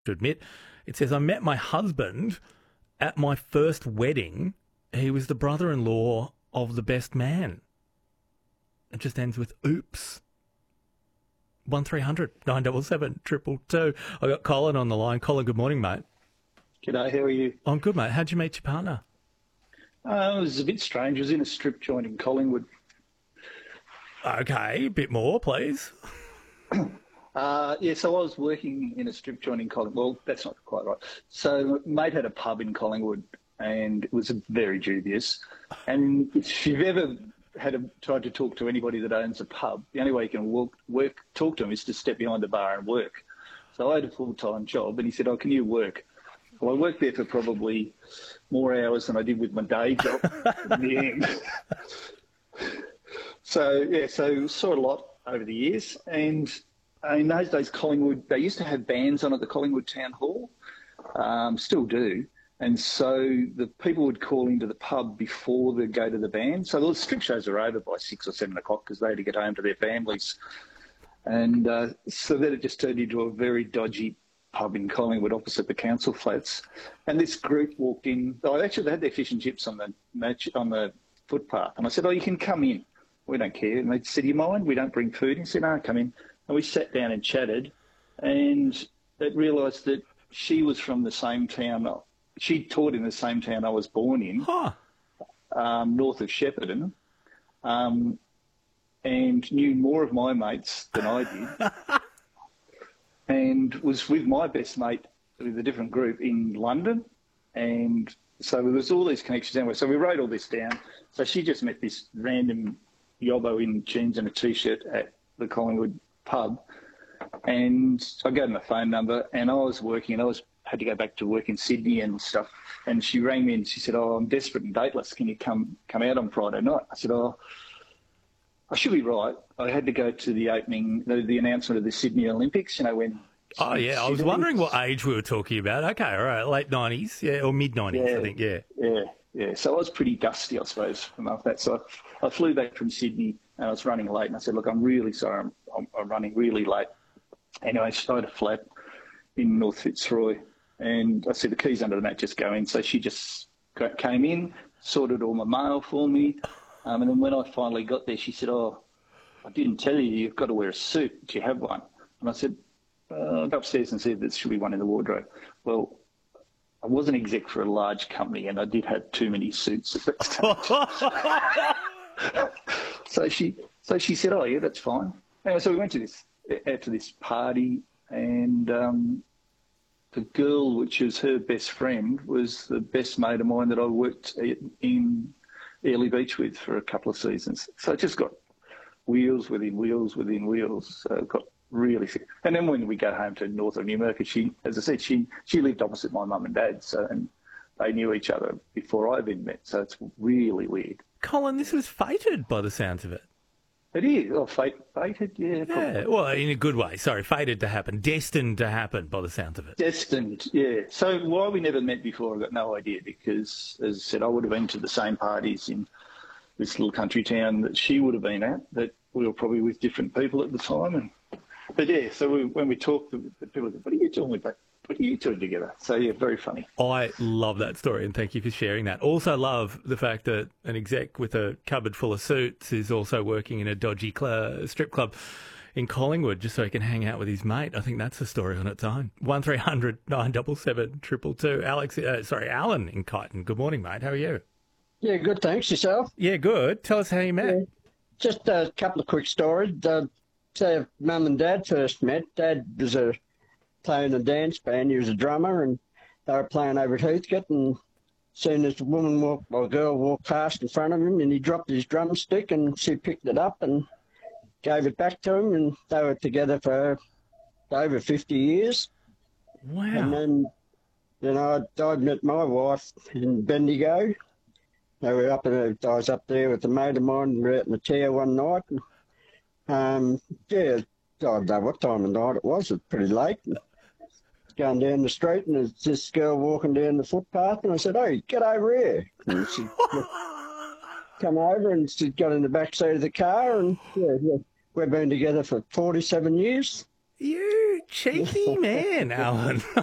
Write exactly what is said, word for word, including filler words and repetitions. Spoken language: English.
to admit. It says, I met my husband at my first wedding. He was the brother-in-law of the best man. It just ends with oops. one three hundred nine seven seven triple two. I got Colin on the line. Colin, good morning, mate. G'day, how are you? I'm good, mate. How'd you meet your partner? Uh, it was a bit strange. I was in a strip joint in Collingwood. Okay, a bit more, please. Uh, yeah, so I was working in a strip joint in Collingwood. Well, that's not quite right. So mate had a pub in Collingwood, and it was very dubious. And if you've ever had a, tried to talk to anybody that owns a pub, the only way you can walk, work, talk to them is to step behind the bar and work. So I had a full-time job, and he said, oh, can you work? Well, I worked there for probably more hours than I did with my day job in the end. So, yeah, so saw a lot over the years. And in those days, Collingwood, they used to have bands on at the Collingwood Town Hall, um, still do. And so the people would call into the pub before they go to the band. So the strip shows are over by six or seven o'clock because they had to get home to their families. And uh, so then it just turned into a very dodgy pub in Collingwood opposite the council flats. And this group walked in. Oh, actually, they had their fish and chips on the match, on the footpath. And I said, oh, you can come in. We don't care. And they said, do you mind? We don't bring food. He said, no, come in. And we sat down and chatted. And it realised that she was from the same town. She taught in the same town I was born in, Huh. um, north of Shepparton, um, and knew more of my mates than I did. And was with my best mate with a different group in London. And so there was all these connections anyway. So we wrote all this down. So she just met this random yobbo in jeans and a T-shirt at the Collingwood pub. And I gave him a phone number, and I was working, and I was had to go back to work in Sydney and stuff. And she rang me and she said, oh, I'm desperate and dateless. Can you come come out on Friday night? I said, oh, I should be right. I had to go to the opening, the, the announcement of the Sydney Olympics, you know, when... Oh, yeah, I was wondering what age we were talking about. Okay, all right, late nineties, yeah, or mid-nineties, yeah, I think, yeah. Yeah, yeah. So I was pretty dusty, I suppose, from after that. So I, I flew back from Sydney, and I was running late, and I said, look, I'm really sorry, I'm, I'm, I'm running really late. Anyway, she had a flat in North Fitzroy, and I said, the keys under the mat, just go in. So she just got, came in, sorted all my mail for me, um, and then when I finally got there, she said, oh, I didn't tell you, you've got to wear a suit. Do you have one? And I said, uh, I got upstairs and said there should be one in the wardrobe. Well, I was an exec for a large company, and I did have too many suits at that stage. so she, so she said, "Oh yeah, that's fine." Anyway, so we went to this out to this party, and um, the girl, which was her best friend, was the best mate of mine that I worked in Airlie Beach with for a couple of seasons. So it just got wheels within wheels within wheels. So it got really sick. And then when we go home to north of Newmarket, she, as I said, she she lived opposite my mum and dad, so and they knew each other before I even met. So it's really weird. Colin, this was fated by the sounds of it. It is. Oh, fate, fated, yeah. Yeah, probably. well, in a good way. Sorry, fated to happen, destined to happen by the sounds of it. Destined, yeah. So why we never met before, I got no idea, because, as I said, I would have been to the same parties in this little country town that she would have been at, that we were probably with different people at the time. And But yeah, so we, when we talked, the people said, what are you doing with that? What are you doing together? So yeah, very funny. I love that story, and thank you for sharing that. Also love the fact that an exec with a cupboard full of suits is also working in a dodgy cl- strip club in Collingwood just so he can hang out with his mate. I think that's a story on its own. one three hundred nine seven seven two two two. Alex, uh, sorry, Alan in Kyneton. Good morning, mate. How are you? Yeah, good, thanks. Yourself? Yeah, good. Tell us how you met. Yeah. Just a couple of quick stories. Uh, so Mum and Dad first met. Dad was a playing a dance band. He was a drummer, and they were playing over at Heathcote, and soon as a woman walked, or a girl walked past in front of him, and he dropped his drumstick, and she picked it up and gave it back to him, and they were together for over fifty years. Wow. And then, you know, I'd, I'd met my wife in Bendigo. They were up in a, I was up there with a mate of mine. We were out in the chair one night. And, um, yeah, I don't know what time of night it was. It was pretty late. And going down the street, and there's this girl walking down the footpath, and I said, "Hey, get over here." And she come over, and she got in the back seat of the car, and yeah, yeah, we've been together for forty-seven years. You cheeky man, Alan.